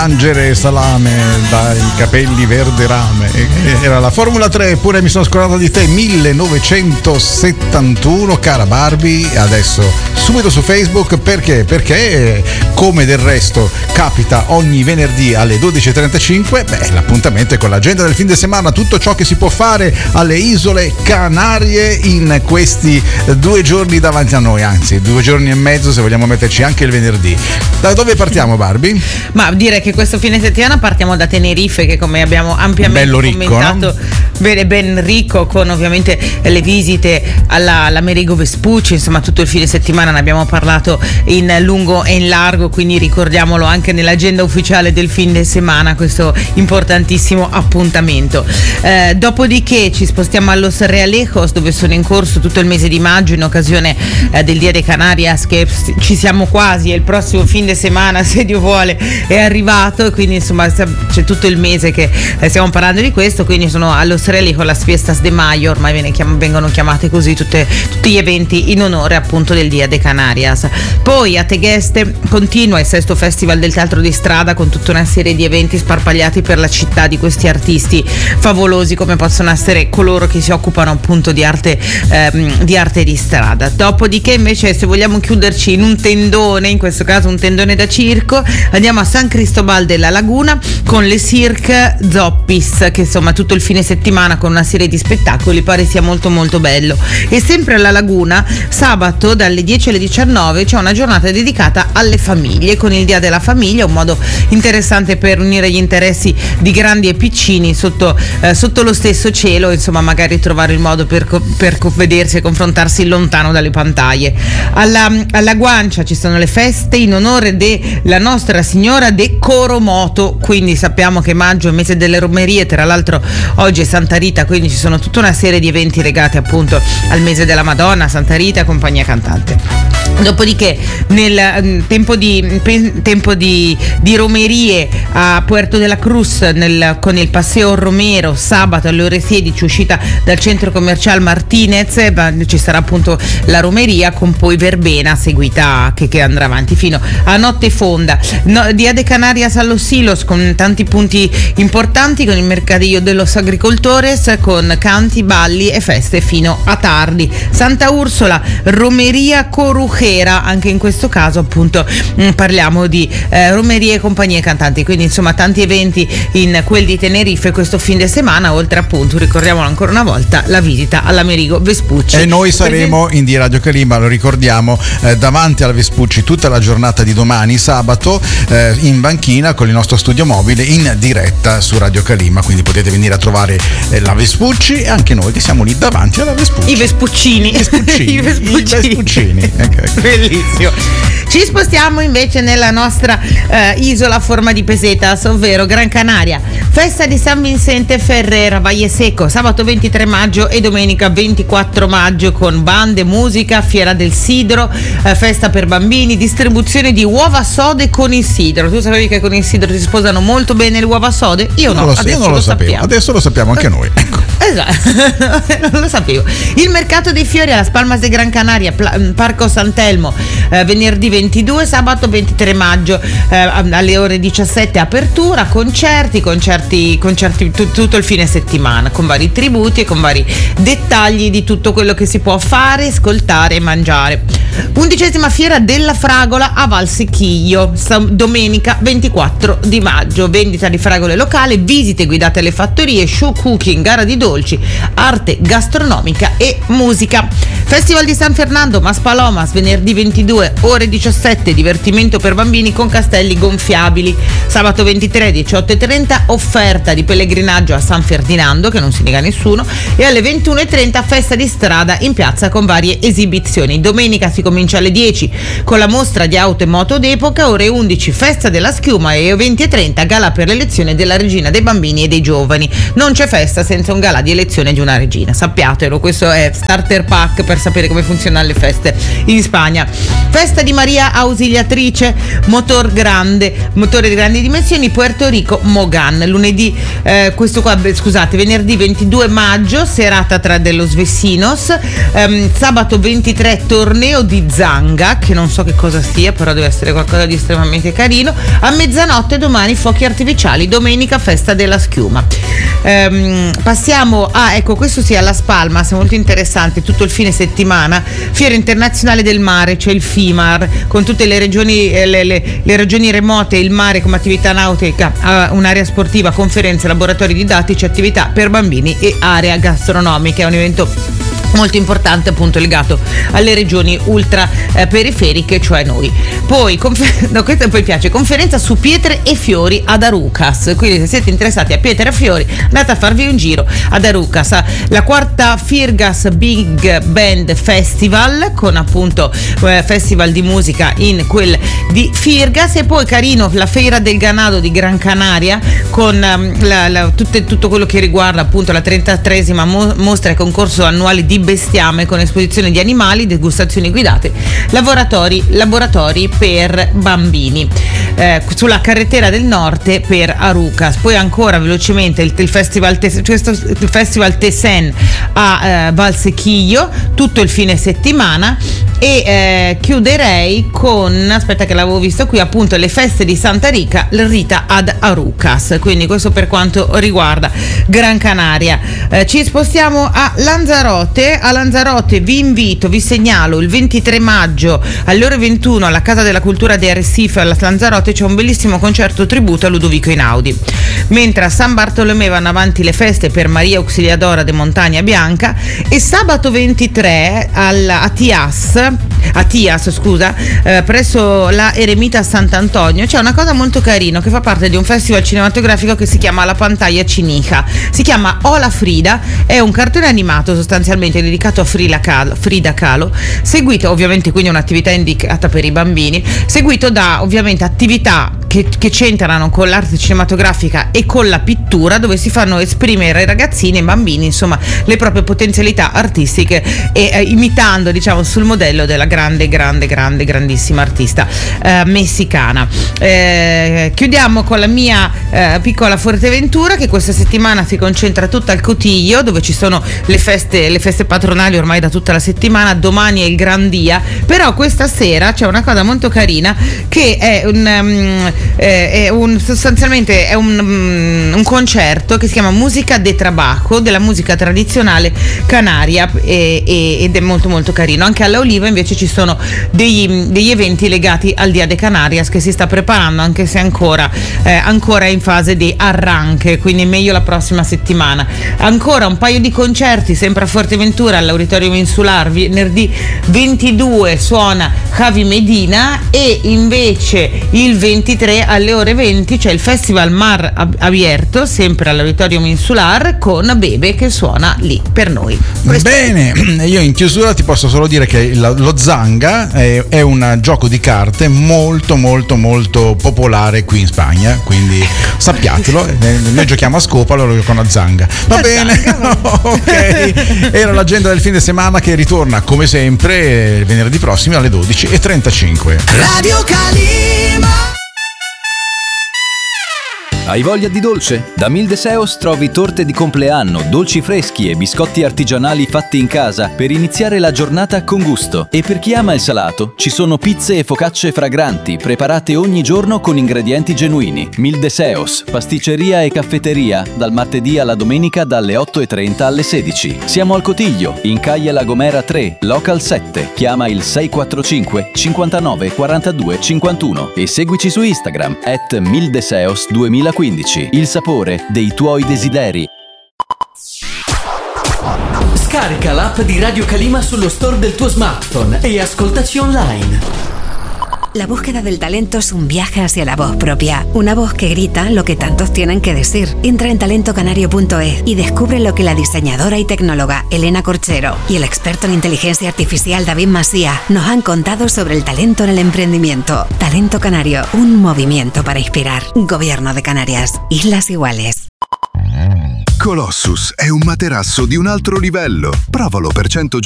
piangere salame dai capelli verde rame. Era la Formula 3, eppure mi sono scordato di te. 1971, cara Barbie. Adesso subito su Facebook, perché come del resto capita ogni venerdì alle 12.35, l'appuntamento è con l'agenda del fine settimana, tutto ciò che si può fare alle isole Canarie in questi 2 giorni davanti a noi, anzi 2 giorni e mezzo se vogliamo metterci anche il venerdì. Da dove partiamo, Barbie? Ma direi che questo fine settimana partiamo da Tenerife, che come abbiamo ampiamente bello ricco, commentato, no? ben ricco, con ovviamente le visite all'Amerigo Vespucci. Insomma, tutto il fine settimana ne abbiamo parlato in lungo e in largo, quindi ricordiamolo anche nell'agenda ufficiale del fine settimana, questo importantissimo appuntamento. Dopodiché ci spostiamo a Los Realejos, dove sono in corso tutto il mese di maggio in occasione del Dia de Canarias, che ci siamo quasi, e il prossimo fine settimana, se Dio vuole, è arrivato, e quindi insomma c'è tutto il mese che stiamo parlando di questo. Quindi sono a Los Realejos las Fiestas de Mayo, ormai vengono chiamate così tutti gli eventi in onore appunto del Dia de Canarias. Poi a Tegueste continua il 6º Festival del Teatro di Strada, con tutta una serie di eventi sparpagliati per la città di questi artisti favolosi, come possono essere coloro che si occupano appunto di arte di strada. Dopodiché invece, se vogliamo chiuderci in un tendone, in questo caso un tendone da circo, andiamo a San Cristobal della Laguna con le Cirque Zoppis, che insomma tutto il fine settimana con una serie di spettacoli pare sia molto molto bello. E sempre alla Laguna, sabato dalle 10 alle 19 c'è una giornata dedicata alle famiglie, con il Dia della Famiglia, un modo interessante per unire gli interessi di grandi e piccini sotto lo stesso cielo, insomma magari trovare il modo per vedersi e confrontarsi lontano dalle pantalle. Alla Guancia ci sono le feste in onore della Nostra Signora de Coromoto, quindi sappiamo che maggio è il mese delle romerie, tra l'altro oggi è Santa Rita, quindi ci sono tutta una serie di eventi legati appunto al mese della Madonna, Santa Rita, compagnia cantante. Dopodiché nel tempo di romerie a Puerto de la Cruz con il Paseo Romero, sabato alle ore 16, uscita dal centro commerciale Martinez, ci sarà appunto la romeria, con poi verbena seguita che andrà avanti fino a notte fonda. Dia de Canarias a Los Silos, con tanti punti importanti, con il Mercadillo de los Agricoltores, con canti, balli e feste fino a tardi. Santa Ursola, romeria corujera, anche in questo caso appunto parliamo di romerie e compagnie cantanti, quindi insomma tanti eventi in quel di Tenerife questo fine di settimana, oltre appunto, ricordiamolo ancora una volta, la visita all'Amerigo Vespucci. E noi saremo in di Radio Kalimba, lo ricordiamo, davanti alla Vespucci tutta la giornata di domani, sabato, in banchina con il nostro studio mobile in diretta su Radio Kalimba, quindi potete venire a trovare la Vespucci e anche noi che siamo lì davanti alla Vespucci. I Vespuccini. I Vespuccini. Okay. Bellissimo. Ci spostiamo invece nella nostra isola a forma di pesetas, ovvero Gran Canaria. Festa di San Vicente Ferrer, Valle Seco, sabato 23 maggio e domenica 24 maggio, con bande, musica, fiera del sidro, festa per bambini, distribuzione di uova sode con il sidro. Tu sapevi che con il sidro si sposano molto bene le uova sode? Io no, io non lo sapevo. Adesso lo sappiamo anche noi. Ecco. Esatto, non lo sapevo. Il mercato dei fiori alla Palmas de Gran Canaria, Parco Sant'Elmo, venerdì 22, sabato 23 maggio, alle ore 17 apertura, concerti tutto il fine settimana, con vari tributi e con vari dettagli di tutto quello che si può fare, ascoltare e mangiare. 11ª fiera della fragola a Valsecchio, domenica 24 di maggio, vendita di fragole locale, visite guidate alle fattorie, show cooking, gara di dolci, arte gastronomica e musica. Festival di San Fernando, Maspalomas, venerdì 22, ore 17, divertimento per bambini con castelli gonfiabili. Sabato 23, 18:30, offerta di pellegrinaggio a San Ferdinando, che non si nega a nessuno, e alle 21:30 festa di strada in piazza con varie esibizioni. Domenica si comincia alle 10 con la mostra di auto e moto d'epoca, ore 11 festa della schiuma e 20:30 gala per l'elezione della regina dei bambini e dei giovani. Non c'è festa senza un gala di elezione di una regina, sappiatelo, questo è starter pack per sapere come funzionano le feste in Spagna. Festa di Maria Ausiliatrice, motore di grandi dimensioni, Puerto Rico, Mogan. Lunedì, venerdì 22 maggio, serata tra de los vecinos, sabato 23 torneo di Zanga, che non so che cosa sia, però deve essere qualcosa di estremamente carino. A mezzanotte domani fuochi artificiali, domenica festa della schiuma. Passiamo a, ecco, questo sì, alla Spalmas, è molto interessante, tutto il fine settimana, Fiera Internazionale del Mare, c'è il FIMAR, con tutte le regioni, le regioni remote, il mare come attività nautica, un'area sportiva, conferenze, laboratori didattici, attività per bambini e area gastronomica. È un evento molto importante, appunto legato alle regioni ultra periferiche, cioè noi. Poi questo poi piace, conferenza su pietre e fiori ad Arucas, quindi se siete interessati a pietre e fiori andate a farvi un giro ad Arucas. La quarta Firgas Big Band Festival, con appunto festival di musica in quel di Firgas. E poi carino la Feira del Ganado di Gran Canaria, con tutto quello che riguarda appunto la 33esima mostra e concorso annuale di bestiame, con esposizione di animali, degustazioni guidate, laboratori per bambini, sulla carretera del Norte per Arucas. Poi ancora velocemente il festival Tesen a Valsecchio tutto il fine settimana. E chiuderei con, aspetta che l'avevo visto qui, appunto le feste di Santa Rita ad Arucas. Quindi questo per quanto riguarda Gran Canaria. Ci spostiamo a Lanzarote. A Lanzarote vi segnalo il 23 maggio alle ore 21 alla Casa della Cultura di Arrecife a Lanzarote c'è un bellissimo concerto tributo a Ludovico Einaudi. Mentre a San Bartolomeo vanno avanti le feste per Maria Auxiliadora de Montagna Bianca, e sabato 23 a Tias, presso la Eremita Sant'Antonio c'è una cosa molto carina che fa parte di un festival cinematografico che si chiama La Pantalla Cinica. Si chiama Hola Frida, è un cartone animato sostanzialmente dedicato a Frida Kahlo, seguito ovviamente, quindi un'attività indicata per i bambini, seguito da ovviamente attività che c'entrano con l'arte cinematografica e con la pittura, dove si fanno esprimere ai ragazzini e bambini insomma le proprie potenzialità artistiche e imitando, diciamo, sul modello della grandissima artista messicana. Chiudiamo con la mia piccola Fuerteventura, che questa settimana si concentra tutta al Cotillo, dove ci sono le feste patronali ormai da tutta la settimana. Domani è il Gran Dia, però questa sera c'è una cosa molto carina che è sostanzialmente un concerto che si chiama Música de Trabajo, della musica tradizionale canaria, ed è molto molto carino. Anche alla Oliva invece ci sono degli eventi legati al Dia de Canarias che si sta preparando, anche se ancora in fase di arranque, quindi meglio la prossima settimana. Ancora un paio di concerti sempre a Fuerteventura all'Auditorium Insular. Venerdì 22 suona Javi Medina, e invece il 23 alle ore 20 c'è il Festival Mar Abierto sempre all'Auditorium Insular, con Bebe che suona lì per noi. Bene, io in chiusura ti posso solo dire che lo Zanga è un gioco di carte molto molto molto popolare qui in Spagna, quindi sappiatelo. Noi giochiamo a scopa, loro giocano a Zanga. Va bene? Ok, era l'agenda del fine settimana che ritorna come sempre venerdì prossimo alle 12:35. Radio Calima. Hai voglia di dolce? Da Mildeseos trovi torte di compleanno, dolci freschi e biscotti artigianali fatti in casa per iniziare la giornata con gusto. E per chi ama il salato, ci sono pizze e focacce fragranti preparate ogni giorno con ingredienti genuini. Mildeseos, pasticceria e caffetteria, dal martedì alla domenica dalle 8:30 alle 16. Siamo al Cotiglio, in Calle La Gomera 3, Local 7. Chiama il 645 59 42 51 e seguici su Instagram @mildeseos2015. Il sapore dei tuoi desideri. Scarica l'app di Radio Calima sullo store del tuo smartphone e ascoltaci online. La búsqueda del talento es un viaje hacia la voz propia. Una voz que grita lo que tantos tienen que decir. Entra en talentocanario.es y descubre lo que la diseñadora y tecnóloga Elena Corchero y el experto en inteligencia artificial David Masía nos han contado sobre el talento en el emprendimiento. Talento Canario, un movimiento para inspirar. Gobierno de Canarias. Islas Iguales. Colossus è un materasso di un altro livello. Provalo per 100